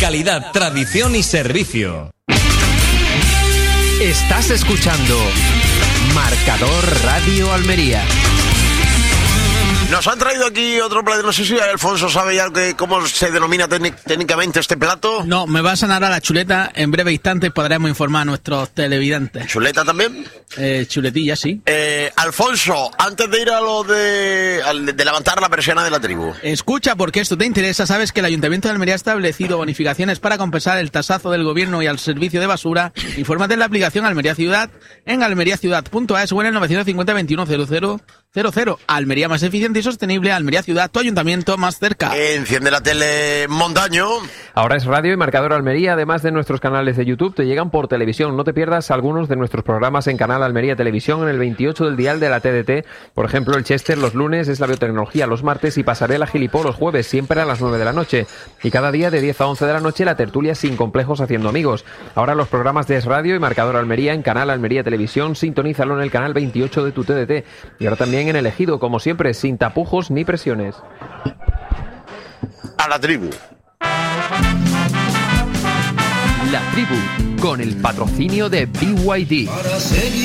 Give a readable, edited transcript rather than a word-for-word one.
calidad, tradición y servicio. Estás escuchando Marcador Radio Almería. Nos han traído aquí otro plato, no sé si Alfonso sabe ya cómo se denomina técnicamente este plato. No, me va a sonar a la chuleta. En breve instante podremos informar a nuestros televidentes. ¿Chuleta también? Chuletilla, sí. Alfonso, antes de ir a lo de levantar la persiana de la tribu. Escucha, porque esto te interesa. Sabes que el Ayuntamiento de Almería ha establecido bonificaciones para compensar el tasazo del gobierno y al servicio de basura. Infórmate en la aplicación Almería Ciudad, en almeriaciudad.es o en el 950 21 00 00. Almería más eficiente y sostenible. Almería Ciudad, tu ayuntamiento más cerca. Enciende la tele, Montaño. Ahora es Radio y Marcador Almería. Además de nuestros canales de YouTube, te llegan por televisión. No te pierdas algunos de nuestros programas en Canal Almería Televisión, en el 28 del dial de la TDT. Por ejemplo, el Chester los lunes, es la biotecnología los martes y Pasarela Gilipó los jueves, siempre a las 9 de la noche. Y cada día de 10 a 11 de la noche la tertulia Sin Complejos Haciendo Amigos. Ahora los programas de Es Radio y Marcador Almería en Canal Almería Televisión. Sintonízalo en el canal 28 de tu TDT. Y ahora también en el Ejido, como siempre, sin tapujos ni presiones. A la tribu. La tribu, con el patrocinio de BYD.